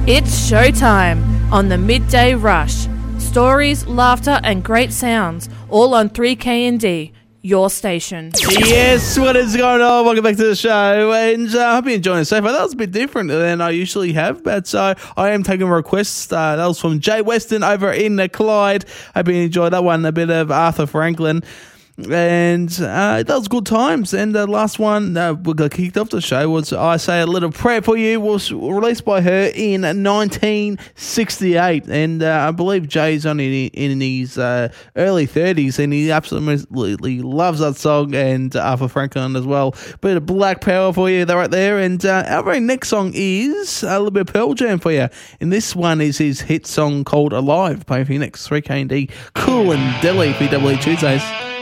It's showtime on the Midday Rush. Stories, laughter and great sounds, all on 3KND, your station. Yes, what is going on? Welcome back to the show, and I hope you're enjoying it so far. That was a bit different than I usually have, but so I am taking requests. That was from Jay Weston over in Clyde. Hope you enjoyed that one, a bit of Arthur Franklin. And that was good times. And the last one we got kicked off the show was I Say a Little Prayer for You, was released by her in 1968. And I believe Jay's only in his early 30s, and he absolutely loves that song, and Arthur Franklin as well. Bit of Black Power for you right there. And our very next song is a little bit of Pearl Jam for you. And this one is his hit song called Alive. Playing for you next, 3KND, Cool and Deli, VW Tuesdays.